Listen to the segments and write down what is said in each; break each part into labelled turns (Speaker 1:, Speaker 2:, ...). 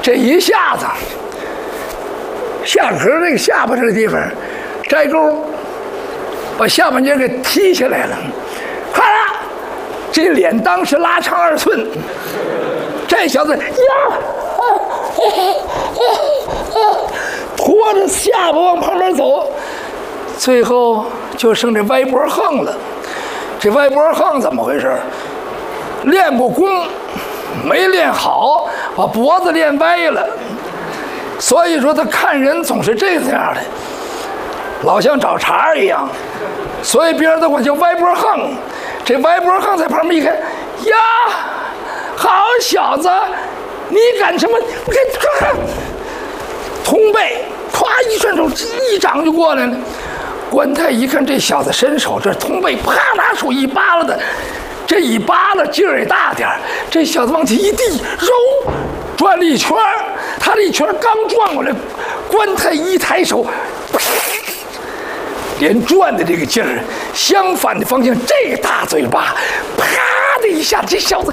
Speaker 1: 这一下子，下壳这个下巴这个地方摘钩，把下半截给踢下来了，哗啦，这脸当时拉长2寸。这小子呀，拖着下巴往旁边走，最后就剩这歪脖横了。这歪脖横怎么回事？练过功，没练好，把脖子练歪了。所以说他看人总是这样的，老像找茬一样。所以别人都管叫歪脖横。这歪脖横在旁边一看，呀，好小子，你敢什么？我看，同辈，咵一转手，一掌就过来了。关太一看这小子伸手，这同辈啪拿手一扒拉的，这一扒拉劲儿也大点儿。这小子往起一递，揉转了一圈，他这一圈刚转过来，关太一抬手，连转的这个劲儿，相反的方向，这大嘴巴，啪的一下，这小子，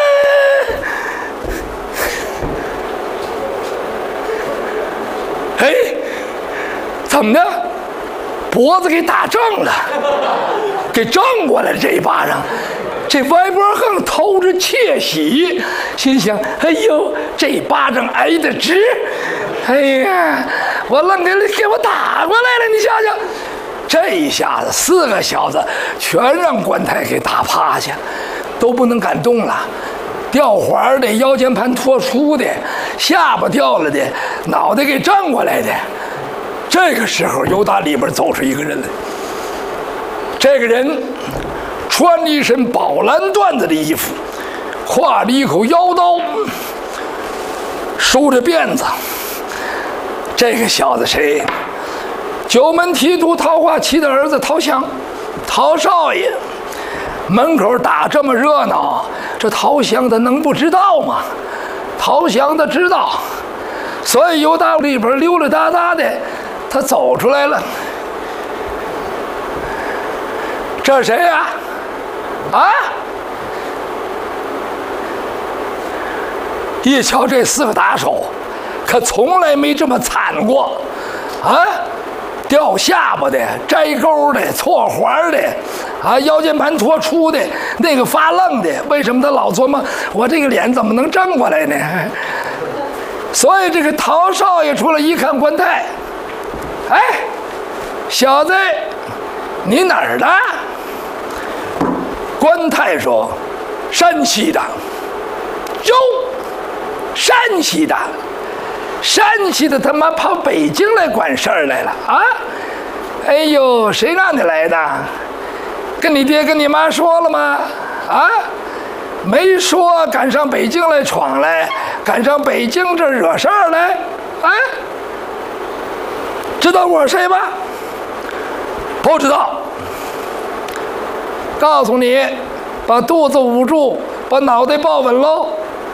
Speaker 1: 哎，怎么的？脖子给打正了，给正过来了这一巴掌。这歪脖横偷着窃喜，心想：哎呦，这一巴掌挨得直！哎呀，我愣给我打过来了，你瞧瞧。这一下子4个小子全让关太给打趴下，都不能敢动了。掉环的、腰间盘脱出的、下巴掉了的、脑袋给正过来的。这个时候，由打里边走出一个人来。这个人穿了一身宝蓝缎子的衣服，挎了一口腰刀，梳着辫子。这个小子谁？九门提督陶化琪的儿子陶祥，陶少爷。门口打这么热闹，这陶祥他能不知道吗？陶祥他知道，所以由打里边溜溜达达的。他走出来了，这谁呀？啊！一瞧这4个打手，可从来没这么惨过，啊！掉下巴的、摘钩的、错环的，啊，腰间盘脱出的，那个发愣的，为什么他老琢磨我这个脸怎么能正过来呢？所以这个陶少爷出来一看关太。哎，小子，你哪儿的？关太说：“山西的。”哟，山西的，山西的他妈跑北京来管事儿来了啊！哎呦，谁让你来的？跟你爹跟你妈说了吗？啊，没说，赶上北京来闯来，赶上北京这惹事儿来，啊！知道我是谁吧？不知道。告诉你，把肚子捂住，把脑袋抱稳喽。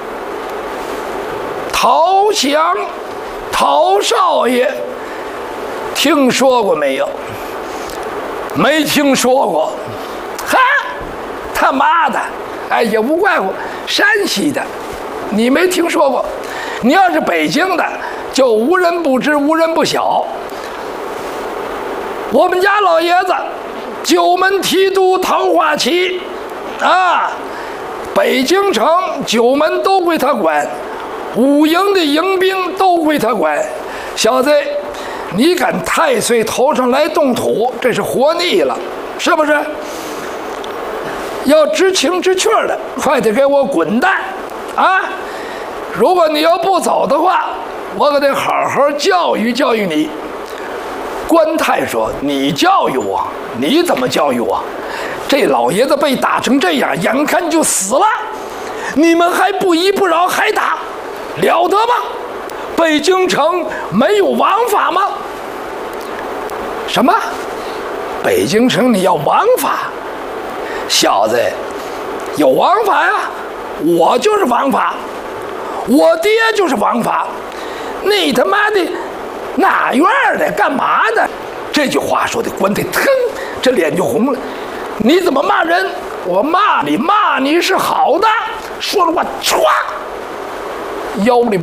Speaker 1: 陶祥，陶少爷，听说过没有？没听说过。哈，他妈的！哎，也无怪乎，山西的，你没听说过。你要是北京的，就无人不知，无人不晓。我们家老爷子，九门提督陶化琪，啊，北京城9门都归他管，5营的营兵都归他管。小子，你敢太岁头上来动土，这是活腻了，是不是？要知情知趣的，快点给我滚蛋！啊，如果你要不走的话，我可得好好教育教育你。关太说：“你教育我？你怎么教育我？这老爷子被打成这样，眼看就死了，你们还不依不饶，还打，了得吗？北京城没有王法吗？什么？北京城你要王法？小子，有王法呀！我就是王法，我爹就是王法，你他妈的！”哪院的？干嘛的？这句话说的，关太腾，这脸就红了。你怎么骂人？我骂你是好的。说了话，歘，腰里边。